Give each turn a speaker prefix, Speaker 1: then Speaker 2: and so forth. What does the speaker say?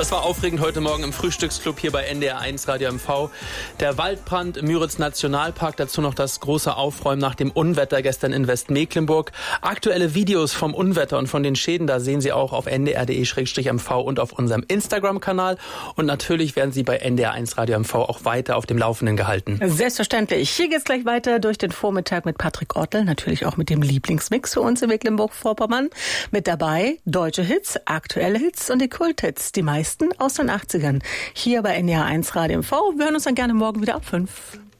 Speaker 1: Das war aufregend heute Morgen im Frühstücksclub hier bei NDR1 Radio MV. Der Waldbrand im Müritz Nationalpark, dazu noch das große Aufräumen nach dem Unwetter gestern in Westmecklenburg. Aktuelle Videos vom Unwetter und von den Schäden, da sehen Sie auch auf ndr.de/mv und auf unserem Instagram-Kanal. Und natürlich werden Sie bei NDR1 Radio MV auch weiter auf dem Laufenden gehalten.
Speaker 2: Selbstverständlich. Hier geht's gleich weiter durch den Vormittag mit Patrick Ortel, natürlich auch mit dem Lieblingsmix für uns in Mecklenburg-Vorpommern. Mit dabei deutsche Hits, aktuelle Hits und die Kulthits, die meisten aus den 80ern. Hier bei NDR1 Radio MV. Wir hören uns dann gerne morgen wieder ab 5.